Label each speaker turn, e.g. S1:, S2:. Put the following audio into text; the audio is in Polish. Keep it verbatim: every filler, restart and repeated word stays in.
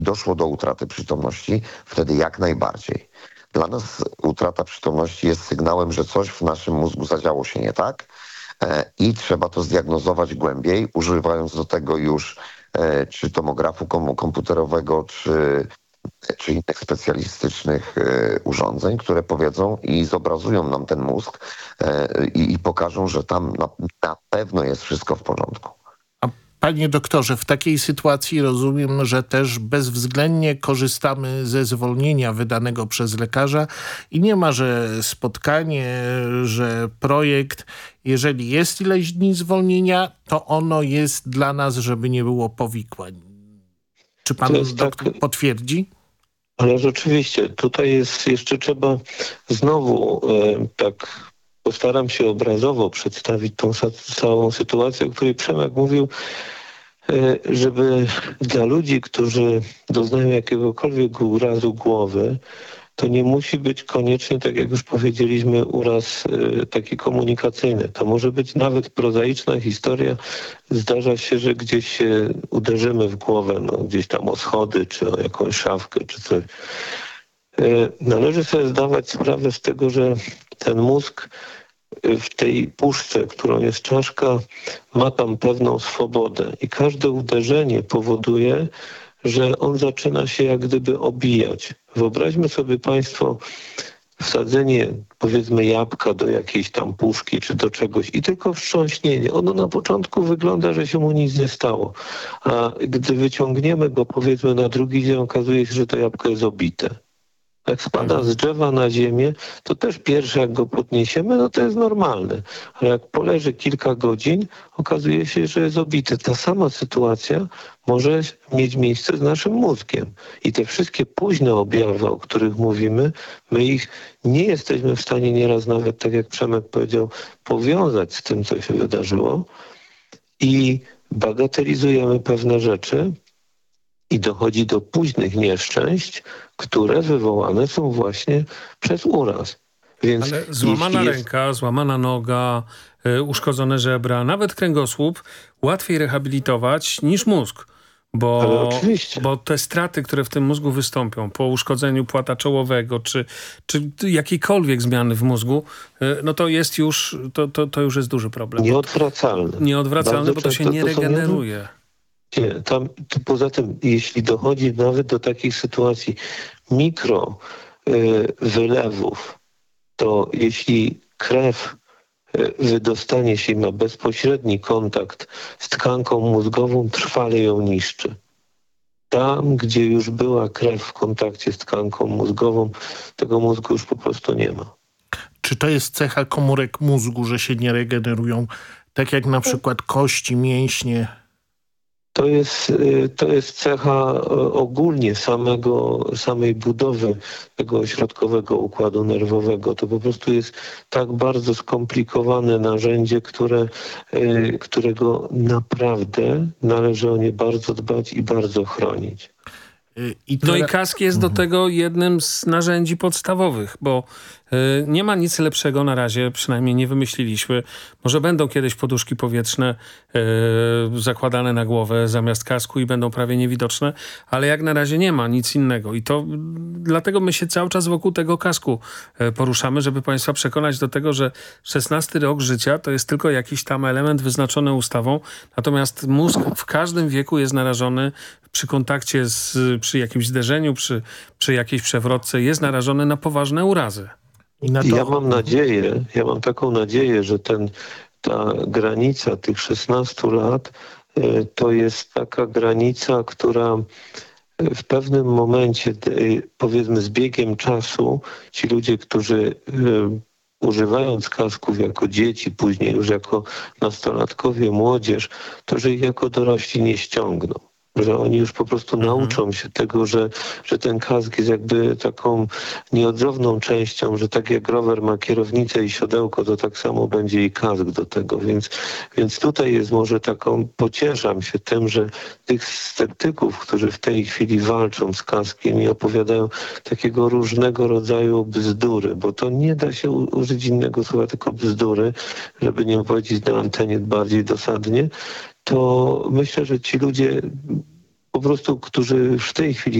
S1: doszło do utraty przytomności, wtedy jak najbardziej. Dla nas utrata przytomności jest sygnałem, że coś w naszym mózgu zadziało się nie tak e, i trzeba to zdiagnozować głębiej, używając do tego już e, czy tomografu kom- komputerowego, czy, czy innych specjalistycznych e, urządzeń, które powiedzą i zobrazują nam ten mózg e, i, i pokażą, że tam na, na pewno jest wszystko w porządku.
S2: Panie doktorze, w takiej sytuacji rozumiem, że też bezwzględnie korzystamy ze zwolnienia wydanego przez lekarza i nie ma, że spotkanie, że projekt, jeżeli jest ileś dni zwolnienia, to ono jest dla nas, żeby nie było powikłań. Czy pan doktor tak potwierdzi?
S3: Ale rzeczywiście, tutaj jest jeszcze trzeba znowu e, tak postaram się obrazowo przedstawić tą całą sytuację, o której Przemek mówił, żeby dla ludzi, którzy doznają jakiegokolwiek urazu głowy, to nie musi być koniecznie, tak jak już powiedzieliśmy, uraz taki komunikacyjny. To może być nawet prozaiczna historia. Zdarza się, że gdzieś się uderzymy w głowę, no, gdzieś tam o schody, czy o jakąś szafkę, czy coś. Należy sobie zdawać sprawę z tego, że ten mózg w tej puszce, którą jest czaszka, ma tam pewną swobodę i każde uderzenie powoduje, że on zaczyna się jak gdyby obijać. Wyobraźmy sobie państwo wsadzenie, powiedzmy, jabłka do jakiejś tam puszki czy do czegoś i tylko wstrząśnienie. Ono na początku wygląda, że się mu nic nie stało, a gdy wyciągniemy go, powiedzmy, na drugi dzień, okazuje się, że to jabłko jest obite. Jak spada z drzewa na ziemię, to też pierwsze jak go podniesiemy, no to jest normalne. Ale jak poleży kilka godzin, okazuje się, że jest obity. Ta sama sytuacja może mieć miejsce z naszym mózgiem. I te wszystkie późne objawy, o których mówimy, my ich nie jesteśmy w stanie nieraz nawet, tak jak Przemek powiedział, powiązać z tym, co się wydarzyło i bagatelizujemy pewne rzeczy, i dochodzi do późnych nieszczęść, które wywołane są właśnie przez uraz. Więc
S4: ale złamana
S3: jest...
S4: ręka, złamana noga, y, uszkodzone żebra, nawet kręgosłup łatwiej rehabilitować niż mózg. Bo, bo te straty, które w tym mózgu wystąpią po uszkodzeniu płata czołowego czy, czy jakiejkolwiek zmiany w mózgu, no to jest już, to, to, to już jest duży problem.
S3: Nieodwracalny.
S4: Nieodwracalny,
S3: Bardzo
S4: bo to się nie
S3: to
S4: regeneruje.
S3: Nie, tam, poza tym, jeśli dochodzi nawet do takich sytuacji mikro y, wylewów, to jeśli krew y, wydostanie się i ma bezpośredni kontakt z tkanką mózgową, trwale ją niszczy. Tam, gdzie już była krew w kontakcie z tkanką mózgową, tego mózgu już po prostu nie ma.
S2: Czy to jest cecha komórek mózgu, że się nie regenerują? Tak jak na przykład kości, mięśnie?
S3: To jest, to jest cecha ogólnie samego, samej budowy tego ośrodkowego układu nerwowego. To po prostu jest tak bardzo skomplikowane narzędzie, które, którego naprawdę należy o nie bardzo dbać i bardzo chronić.
S4: I teraz... No i kask jest mhm. do tego jednym z narzędzi podstawowych, bo y, nie ma nic lepszego na razie, przynajmniej nie wymyśliliśmy. Może będą kiedyś poduszki powietrzne y, zakładane na głowę zamiast kasku i będą prawie niewidoczne, ale jak na razie nie ma nic innego. I to dlatego my się cały czas wokół tego kasku y, poruszamy, żeby państwa przekonać do tego, że szesnasty rok życia to jest tylko jakiś tam element wyznaczony ustawą, natomiast mózg w każdym wieku jest narażony przy kontakcie, z, przy jakimś zderzeniu, przy, przy jakiejś przewrotce jest narażony na poważne urazy.
S3: I na to... Ja mam nadzieję, ja mam taką nadzieję, że ten, ta granica tych szesnastu lat y, to jest taka granica, która w pewnym momencie, y, powiedzmy z biegiem czasu, ci ludzie, którzy y, używając kasków jako dzieci, później już jako nastolatkowie, młodzież, to że ich jako dorośli nie ściągną. Że oni już po prostu mhm. nauczą się tego, że, że ten kask jest jakby taką nieodzowną częścią, że tak jak rower ma kierownicę i siodełko, to tak samo będzie i kask do tego. Więc, więc tutaj jest może taką, pocieszam się tym, że tych sceptyków, którzy w tej chwili walczą z kaskiem i opowiadają takiego różnego rodzaju bzdury, bo to nie da się użyć innego słowa, tylko bzdury, żeby nie powiedzieć na antenie bardziej dosadnie, to myślę, że ci ludzie po prostu, którzy w tej chwili